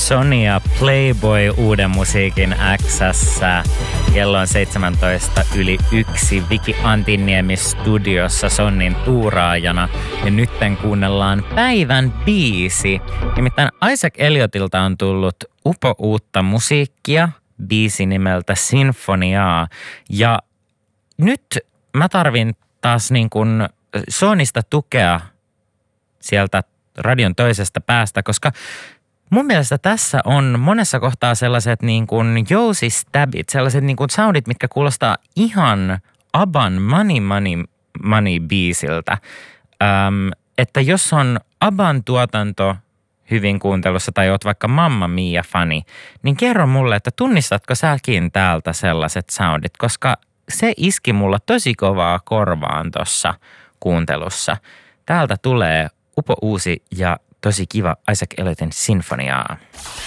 Sonia Playboy uuden musiikin X:ssä. Kello on 17:01 Viki Antiniemi studiossa Sonnin tuuraajana. Ja nytten kuunnellaan päivän biisi. Nimittäin Isaac Elliotilta on tullut uutta musiikkia, biisi nimeltä Sinfoniaa. Ja nyt mä tarvin taas niin kuin Sonista tukea sieltä radion toisesta päästä, koska mun mielestä tässä on monessa kohtaa sellaiset niin kuin jousistabit, sellaiset niin kuin soundit, mitkä kuulostaa ihan ABBAn Money biisiltä. Että jos on ABBAn tuotanto hyvin kuuntelussa tai oot vaikka Mamma Mia-fani, niin kerro mulle, että tunnistatko säkin täältä sellaiset soundit, koska se iski mulla tosi kovaa korvaan tuossa kuuntelussa. Täältä tulee uusi ja tosi kiva Isaac Elliotin Sinfoniaa.